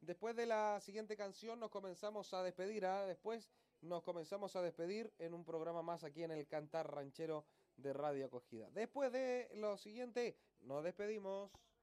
Después de la siguiente canción nos comenzamos a despedir, ¿ah? Después nos comenzamos a despedir en un programa más aquí en el Cantar Ranchero de Radio Acogida. Después de lo siguiente, nos despedimos.